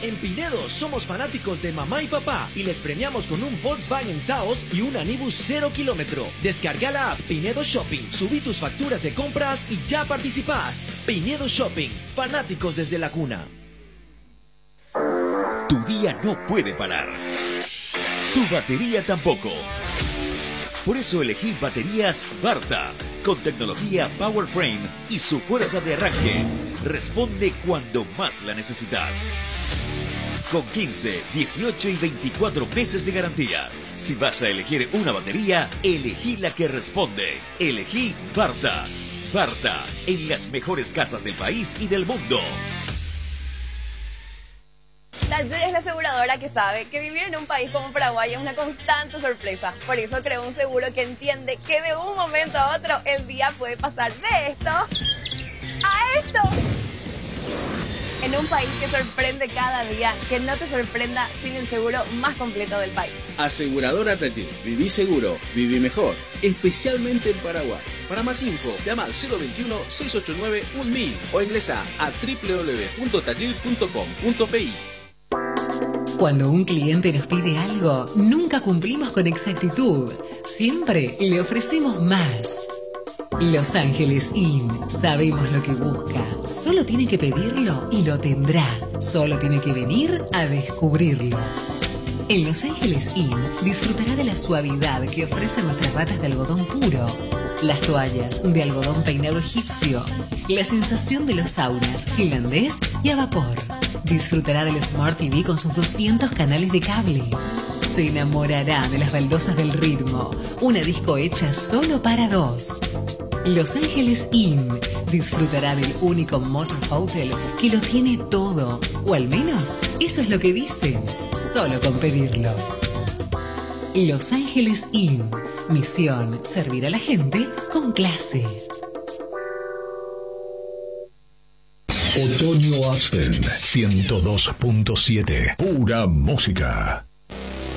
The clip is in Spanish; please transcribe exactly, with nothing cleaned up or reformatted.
En Pinedo somos fanáticos de mamá y papá y les premiamos con un Volkswagen Taos y un Anibus cero kilómetro. Descarga la app Pinedo Shopping, subí tus facturas de compras y ya participás. Pinedo Shopping, fanáticos desde la cuna. Tu día no puede parar. Tu batería tampoco. Por eso elegí baterías Varta, con tecnología Power Frame y su fuerza de arranque. Responde cuando más la necesitas. Con quince, dieciocho y veinticuatro meses de garantía. Si vas a elegir una batería, elegí la que responde. Elegí Varta. Varta, en las mejores casas del país y del mundo. Taller es la aseguradora que sabe que vivir en un país como Paraguay es una constante sorpresa. Por eso creó un seguro que entiende que de un momento a otro el día puede pasar de esto a esto. En un país que sorprende cada día, que no te sorprenda sin el seguro más completo del país. Aseguradora Taller. Viví seguro, viví mejor. Especialmente en Paraguay. Para más info, llama al cero veintiuno, seiscientos ochenta y nueve, mil o ingresa a doble u doble u doble u punto taller punto com punto pi. Cuando un cliente nos pide algo, nunca cumplimos con exactitud. Siempre le ofrecemos más. Los Ángeles Inn. Sabemos lo que busca. Solo tiene que pedirlo y lo tendrá. Solo tiene que venir a descubrirlo. En Los Ángeles Inn disfrutará de la suavidad que ofrecen nuestras batas de algodón puro, las toallas de algodón peinado egipcio, la sensación de los saunas finlandés y a vapor. Disfrutará del Smart T V con sus doscientos canales de cable. Se enamorará de las baldosas del ritmo, una disco hecha solo para dos. Los Ángeles Inn disfrutará del único motor hotel que lo tiene todo, o al menos eso es lo que dicen, solo con pedirlo. Los Ángeles Inn, misión servir a la gente con clase. Otoño Aspen ciento dos punto siete, pura música.